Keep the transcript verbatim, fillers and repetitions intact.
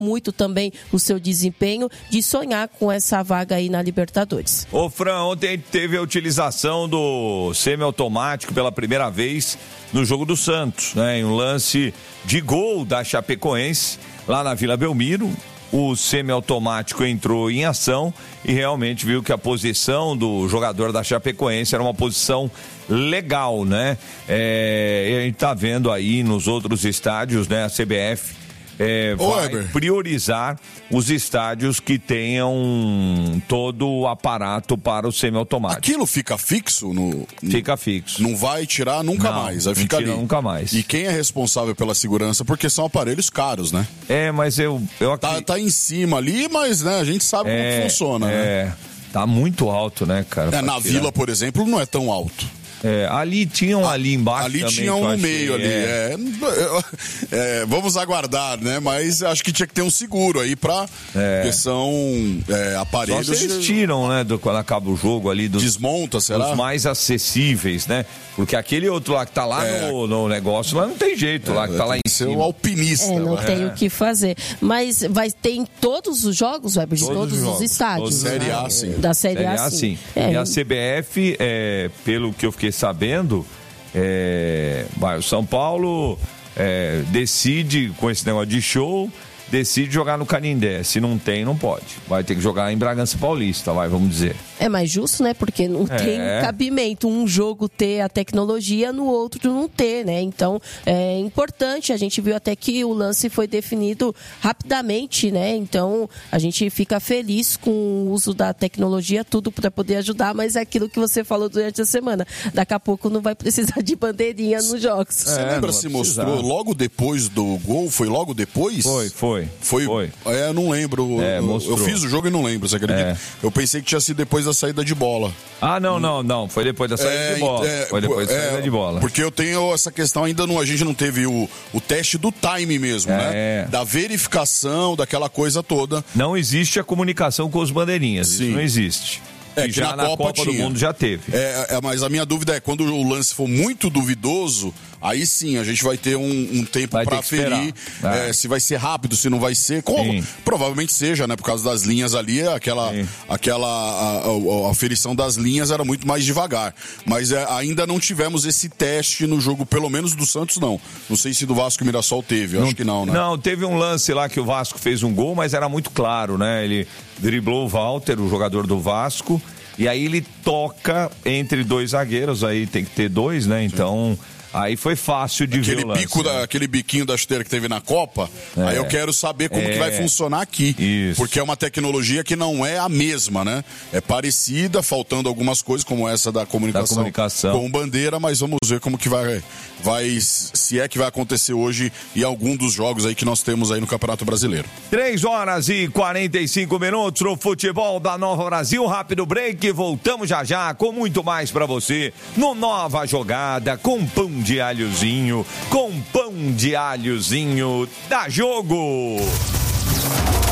muito também o seu desempenho de sonhar com essa vaga aí na Libertadores. Ô Fran, ontem teve a utilização do semiautomático pela primeira vez no jogo do Santos, né? Em um lance de gol da Chapecoense lá na Vila Belmiro. O semiautomático entrou em ação e realmente viu que a posição do jogador da Chapecoense era uma posição legal, né? É, e a gente tá vendo aí nos outros estádios, né? A C B F é, vai Weber. priorizar os estádios que tenham todo o aparato para o semiautomático. Aquilo fica fixo? No, no, fica fixo. Não vai tirar nunca não, mais, vai não ficar tira ali. nunca mais. E quem é responsável pela segurança? Porque são aparelhos caros, né? É, mas eu... eu tá, tá em cima ali, mas né, a gente sabe é, como funciona, é, né? Tá muito alto, né, cara? É, na tirar. Vila, por exemplo, não é tão alto. É, ali tinha um ali embaixo ali também. tinha um no achei, meio ali, é. É, é, vamos aguardar, né? Mas acho que tinha que ter um seguro aí pra... É. Porque são é, aparelhos... Só se eles tiram, né, do, quando acaba o jogo ali... Dos, Desmonta, será? Dos mais acessíveis, né? Porque aquele outro lá que tá lá é. no, no negócio, lá não tem jeito, é, lá que tá lá em cima. O alpinista. É, não é. tem o que fazer. Mas vai ter em todos os jogos, Weber, de todos, todos os estádios. Da Série A, sim. Da Série, Série A, sim. sim. É. E a C B F, é, pelo que eu fiquei sabendo... É, vai, o São Paulo é, decide com esse negócio de show, decide jogar no Canindé. Se não tem, não pode. Vai ter que jogar em Bragança Paulista, vai, vamos dizer. É mais justo, né? Porque não é. tem cabimento um jogo ter a tecnologia, no outro não ter, né? Então, é importante. A gente viu até que o lance foi definido rapidamente, né? Então, a gente fica feliz com o uso da tecnologia, tudo para poder ajudar, mas é aquilo que você falou durante a semana. Daqui a pouco não vai precisar de bandeirinha nos jogos. Você é, lembra se mostrou logo depois do gol? Foi logo depois? Foi, foi. Foi? foi. É, eu não lembro. É, eu, eu fiz o jogo e não lembro, você acredita? É. Eu pensei que tinha sido depois da saída de bola. Ah, não, não, não. Foi depois da saída é, de bola. É, Foi depois da é, saída de bola. Porque eu tenho essa questão, ainda não, a gente não teve o, o teste do time mesmo, é. né? Da verificação, daquela coisa toda. Não existe a comunicação com os bandeirinhas. Sim. Isso não existe. É, e que já na, na Copa, Copa do Mundo já teve. É, é, mas a minha dúvida é, quando o lance for muito duvidoso, aí sim, a gente vai ter um, um tempo para aferir ah. é, se vai ser rápido, se não vai ser. Como, provavelmente seja, né? Por causa das linhas ali, aquela, aquela a, a, a aferição das linhas era muito mais devagar. Mas é, ainda não tivemos esse teste no jogo, pelo menos do Santos, não. Não sei se do Vasco e Mirassol teve, eu não, acho que não, né? Não, teve um lance lá que o Vasco fez um gol, mas era muito claro, né? Ele driblou o Walter, o jogador do Vasco, e aí ele toca entre dois zagueiros, aí tem que ter dois, né? Então, aí foi fácil de aquele ver o lance, bico né? da, aquele biquinho da chuteira que teve na Copa, é. aí eu quero saber como é. que vai funcionar aqui. Isso. Porque é uma tecnologia que não é a mesma, né? É parecida, faltando algumas coisas, como essa da comunicação, da comunicação. com bandeira, mas vamos ver como que vai, vai, se é que vai acontecer hoje em algum dos jogos aí que nós temos aí no Campeonato Brasileiro. três horas e quarenta e cinco minutos no futebol da Nova Brasil. Rápido break, voltamos já já com muito mais pra você no Nova Jogada, com pão de alhozinho, com pão de alhozinho da Jogo.